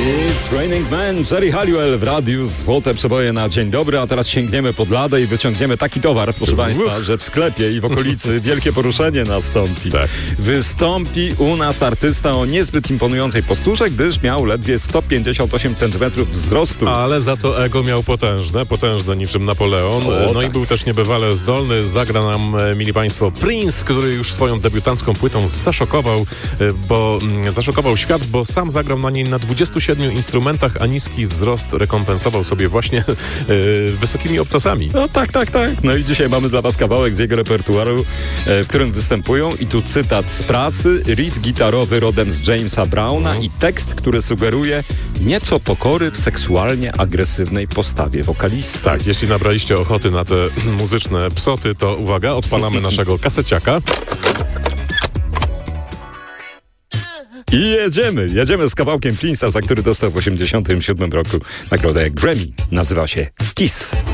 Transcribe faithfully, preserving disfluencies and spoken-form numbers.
It's Raining Man, Jerry Halliwell w radiu, złote przeboje na dzień dobry, a teraz sięgniemy pod ladę i wyciągniemy taki towar, proszę Państwa, że w sklepie i w okolicy wielkie poruszenie nastąpi. Tak. Wystąpi u nas artysta o niezbyt imponującej posturze, gdyż miał ledwie sto pięćdziesiąt osiem centymetrów wzrostu. Ale za to ego miał potężne, potężne niczym Napoleon. O, no tak. i był też niebywale zdolny. Zagra nam, mili Państwo, Prince, który już swoją debiutancką płytą zaszokował, bo zaszokował świat, bo sam zagrał na niej na dwudziestu siedmiu instrumentach, a niski wzrost rekompensował sobie właśnie yy, wysokimi obcasami. No tak, tak, tak. No i dzisiaj mamy dla Was kawałek z jego repertuaru, e, w którym występują, i tu cytat z prasy, riff gitarowy rodem z Jamesa Browna Mhm. i tekst, który sugeruje nieco pokory w seksualnie agresywnej postawie wokalisty. Tak, jeśli nabraliście ochoty na te muzyczne psoty, to uwaga, odpalamy naszego kaseciaka. I jedziemy, jedziemy z kawałkiem Prince'a, za który dostał w osiemdziesiątym siódmym roku nagrodę Grammy. Nazywa się Kiss.